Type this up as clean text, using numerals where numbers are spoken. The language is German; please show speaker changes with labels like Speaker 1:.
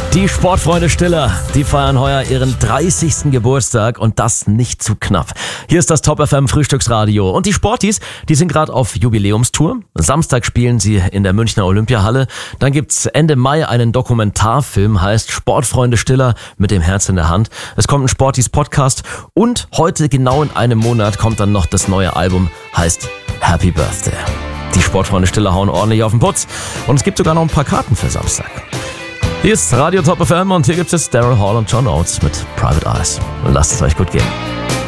Speaker 1: Die Sportfreunde Stiller, die feiern heuer ihren 30. Geburtstag und das nicht zu knapp. Hier ist das Top FM Frühstücksradio und die Sportis, die sind gerade auf Jubiläumstour. Samstag spielen sie in der Münchner Olympiahalle. Dann gibt's Ende Mai einen Dokumentarfilm, heißt Sportfreunde Stiller mit dem Herz in der Hand. Es kommt ein Sportis Podcast und heute genau in einem Monat kommt dann noch das neue Album, heißt Happy Birthday. Die Sportfreunde Stiller hauen ordentlich auf den Putz und es gibt sogar noch ein paar Karten für Samstag. Hier ist Radio Top FM und hier gibt es Daryl Hall und John Oates mit Private Eyes. Lasst es euch gut gehen.